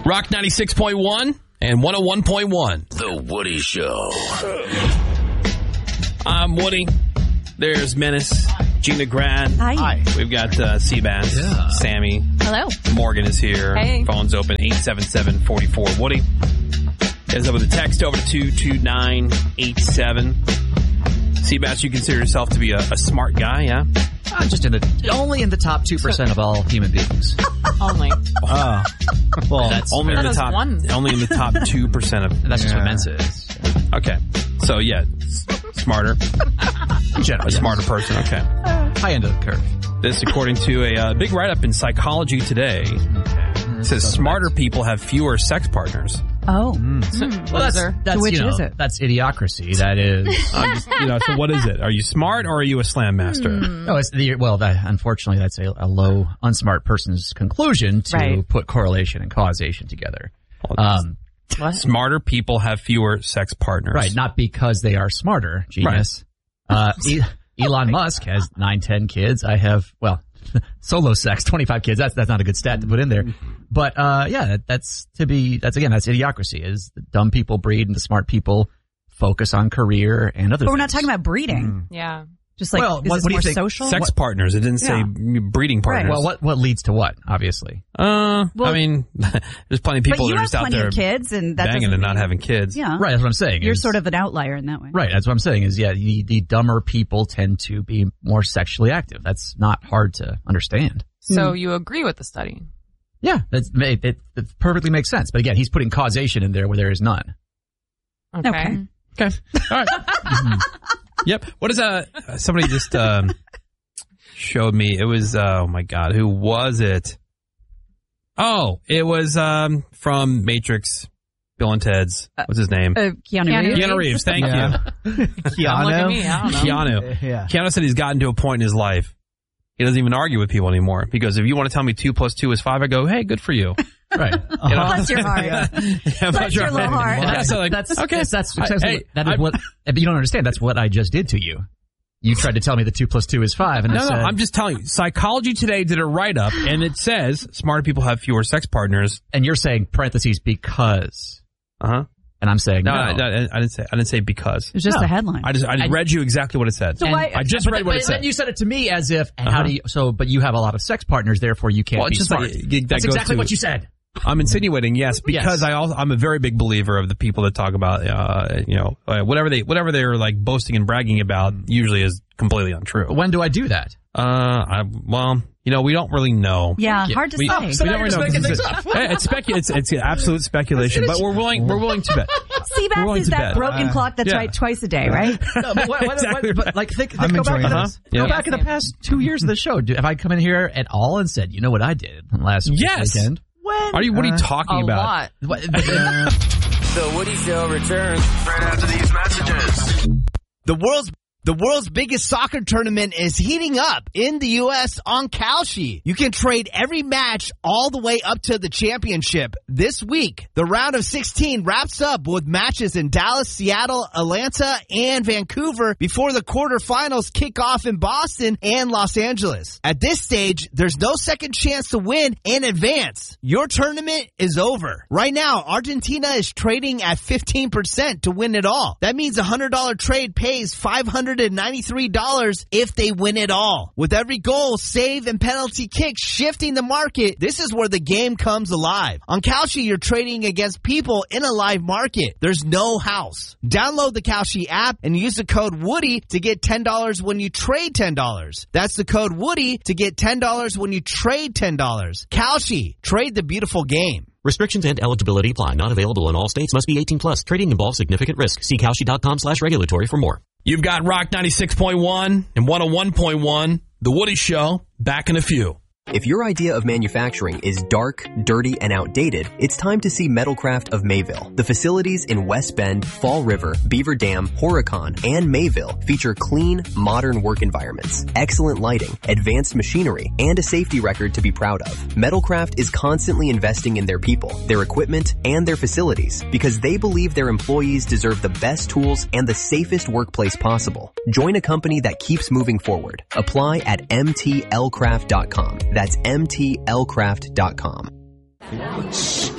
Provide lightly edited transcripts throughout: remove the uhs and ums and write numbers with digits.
Rock 96.1 and 101.1. The Woody Show. I'm Woody. There's Menace, Gina Grad. Hi. We've got Seabass, Sammy. Hello. Morgan is here. Hey. Phone's open, 877-44-WOODY. Heads up with a text over to 22987. Seabass, you consider yourself to be a smart guy, yeah? Just only in the top 2% of all human beings. Only. Well, that's only in the top. one. Only in the top 2% of. That's just what Mensa is. Okay, so yeah, smarter, a smarter person. Okay, high end of the curve. This, according to a big write-up in Psychology Today, it says smarter people have fewer sex partners. Oh. Well, that's which is it? That's idiocracy. That is. So what is it? Are you smart or are you a slam master? No, it's unfortunately, that's a low, unsmart person's conclusion to put correlation and causation together. Smarter people have fewer sex partners. Right, not because they are smarter, genius. Right. Elon Musk has 9-10 kids. I have, solo sex, 25 kids. That's not a good stat to put in there. But, that's idiocracy. Is the dumb people breed and the smart people focus on career and other things. But we're not talking about breeding. Yeah. Just like, what do you think? Social? Sex partners. It didn't say breeding partners. Right. Well, what leads to what, obviously? I mean, there's plenty of people that are just out there of kids and that banging and not having kids. Yeah. Right, that's what I'm saying. You're sort of an outlier in that way. Right, that's what I'm saying is, the dumber people tend to be more sexually active. That's not hard to understand. So you agree with the study? Yeah, it perfectly makes sense. But again, he's putting causation in there where there is none. Okay. All right. Yep. What is somebody just showed me. It was, oh my God, who was it? Oh, it was from Matrix, Bill and Ted's. What's his name? Keanu Reeves. Keanu Reeves, thank you. Keanu. Look at me, I don't know. Keanu. Yeah. Keanu said he's gotten to a point in his life. He doesn't even argue with people anymore. Because if you want to tell me 2 + 2 is 5, I go, hey, good for you. Right. Bless your heart. Bless your little heart. Yeah, so that's okay. That's what you don't understand. That's what I just did to you. You tried to tell me that 2 + 2 is 5, and no, I'm just telling you. Psychology Today did a write-up, and it says smarter people have fewer sex partners. And you're saying parentheses because. And I'm saying no. I didn't say because. It's just the headline. I just read you exactly what it said. So I just read what it said. Then you said it to me as if. And how do you? But you have a lot of sex partners, therefore you can't be smart. That's exactly what you said. I'm insinuating yes, because I'm a very big believer of the people that talk about whatever they're like boasting and bragging about usually is completely untrue. When do I do that? We don't really know. Yeah, hard to say. So now you're just making things up. It's absolute speculation, but we're willing to bet. Seabass is that broken clock that's right twice a day, right? No, but go back in the past 2 years of the show. Have I come in here at all and said, you know what I did last weekend? What are you talking about? A lot. The Woody Show returns right after these messages. The world's biggest soccer tournament is heating up in the U.S. on Kalshi. You can trade every match all the way up to the championship this week. The round of 16 wraps up with matches in Dallas, Seattle, Atlanta, and Vancouver before the quarterfinals kick off in Boston and Los Angeles. At this stage, there's no second chance to win and advance. Your tournament is over. Right now, Argentina is trading at 15% to win it all. That means a $100 trade pays $593 if they win it all. With every goal, save, and penalty kick shifting the market, this is where the game comes alive. On Kalshi, you're trading against people in a live market. There's no house. Download the Kalshi app and use the code Woody to get $10 when you trade $10. That's the code Woody to get $10 when you trade $10. Kalshi, trade the beautiful game. Restrictions and eligibility apply. Not available in all states. Must be 18 plus. Trading involves significant risk. See Kalshi.com/regulatory for more. You've got Rock 96.1 and 101.1, The Woody Show, back in a few. If your idea of manufacturing is dark, dirty, and outdated, it's time to see Metalcraft of Mayville. The facilities in West Bend, Fall River, Beaver Dam, Horicon, and Mayville feature clean, modern work environments, excellent lighting, advanced machinery, and a safety record to be proud of. Metalcraft is constantly investing in their people, their equipment, and their facilities because they believe their employees deserve the best tools and the safest workplace possible. Join a company that keeps moving forward. Apply at mtlcraft.com. That's mtlcraft.com.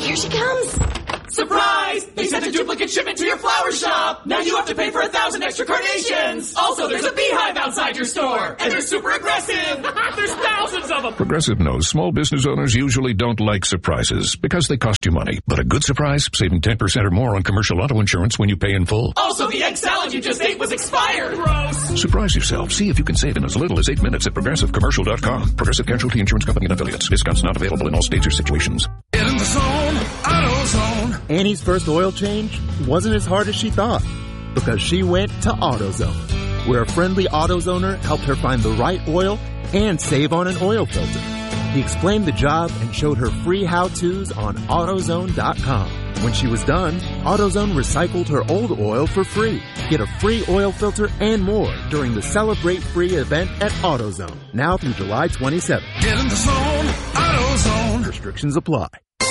Here she comes. Surprise! They sent a duplicate shipment to your flower shop! Now you have to pay for 1,000 extra carnations! Also, there's a beehive outside your store! And they're super aggressive! There's thousands of them! Progressive knows small business owners usually don't like surprises because they cost you money. But a good surprise, saving 10% or more on commercial auto insurance when you pay in full. Also, the egg salad you just ate was expired! Gross! Surprise yourself. See if you can save in as little as 8 minutes at ProgressiveCommercial.com. Progressive Casualty Insurance Company and Affiliates. Discounts not available in all states or situations. Get in the zone, AutoZone. Annie's first oil change wasn't as hard as she thought because she went to AutoZone, where a friendly AutoZoner helped her find the right oil and save on an oil filter. He explained the job and showed her free how-tos on AutoZone.com. When she was done, AutoZone recycled her old oil for free. Get a free oil filter and more during the Celebrate Free event at AutoZone, now through July 27th. Get in the zone, AutoZone. Restrictions apply.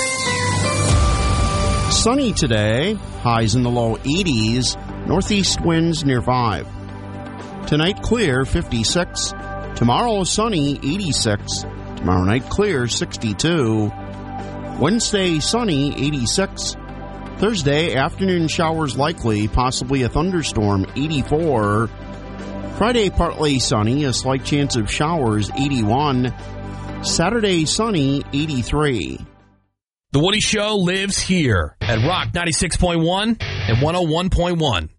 Sunny today, highs in the low 80s, northeast winds near 5. Tonight clear, 56. Tomorrow sunny, 86. Tomorrow night clear, 62. Wednesday sunny, 86. Thursday afternoon showers likely, possibly a thunderstorm, 84. Friday partly sunny, a slight chance of showers, 81. Saturday sunny, 83. The Woody Show lives here at Rock 96.1 and 101.1.